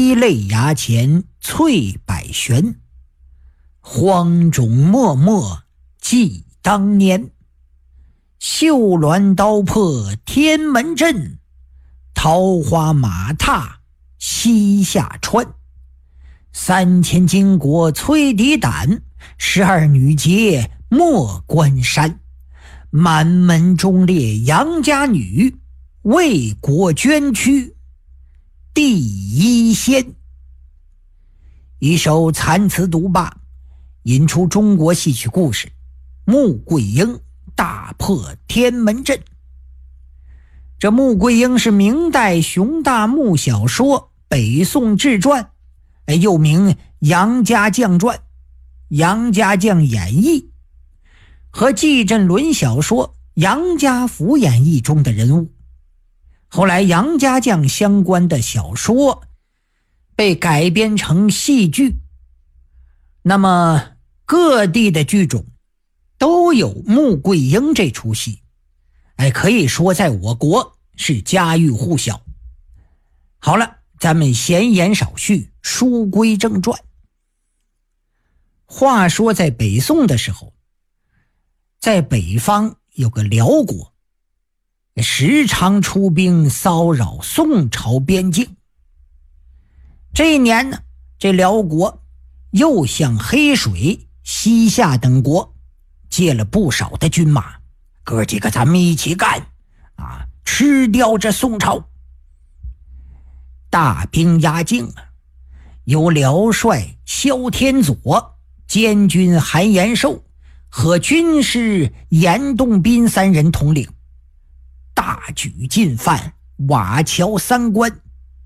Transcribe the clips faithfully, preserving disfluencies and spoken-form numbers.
滴泪崖前翠柏悬，荒冢默默记当年。绣鸾刀破天门阵，桃花马踏西夏川。三千金国催敌胆，十二女杰莫关山。满门忠烈杨家女，为国捐躯第一仙。一首残词独罢，引出中国戏曲故事穆桂英大破天门阵。这穆桂英是明代熊大木小说北宋志传，又名杨家将传、杨家将演义，和纪震伦小说杨家府演义中的人物。后来杨家将相关的小说被改编成戏剧，那么各地的剧种都有穆桂英这出戏，哎，可以说在我国是家喻户晓。好了，咱们闲言少叙，书归正传。话说在北宋的时候，在北方有个辽国，时常出兵骚扰宋朝边境。这一年呢，这辽国又向黑水、西夏等国借了不少的军马，哥几个咱们一起干啊，吃掉这宋朝。大兵压境啊，由辽帅萧天佐、监军韩延寿和军师严洞宾三人统领，大举进犯瓦桥三关。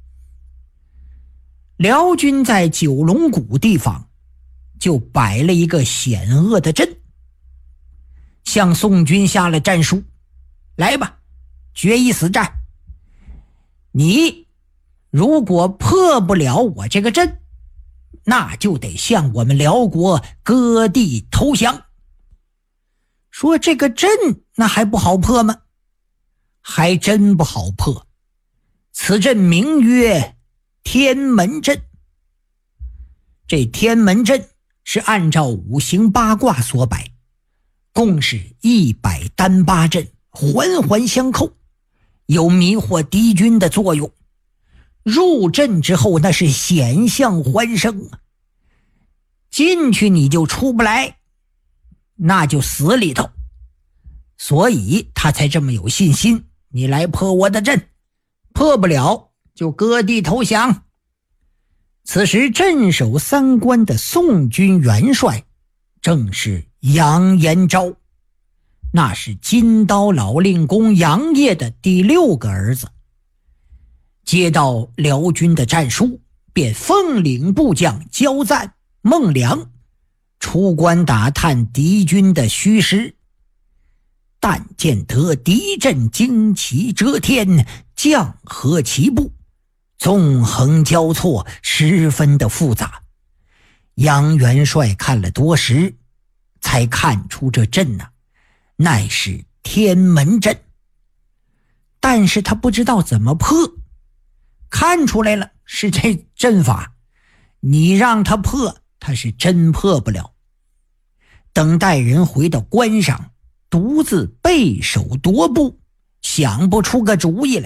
辽军在九龙谷地方就摆了一个险恶的阵，向宋军下了战书：来吧，决一死战，你如果破不了我这个阵，那就得向我们辽国割地投降。说这个阵那还不好破吗？还真不好破。此阵名曰天门阵。这天门阵是按照五行八卦所摆，共是一百单八阵，环环相扣，有迷惑敌军的作用。入阵之后那是险象环生啊，进去你就出不来，那就死里头。所以他才这么有信心，你来破我的阵，破不了就割地投降。此时镇守三关的宋军元帅正是杨延昭，那是金刀老令公杨业的第六个儿子。接到辽军的战书，便奉领部将焦赞、孟良出关打探敌军的虚实。但见得敌阵旌旗遮天，将河齐步，纵横交错，十分的复杂。杨元帅看了多时，才看出这阵呢、啊，乃是天门阵。但是他不知道怎么破，看出来了是这阵法，你让他破，他是真破不了。等待人回到关上，独自背手踱步，想不出个主意来。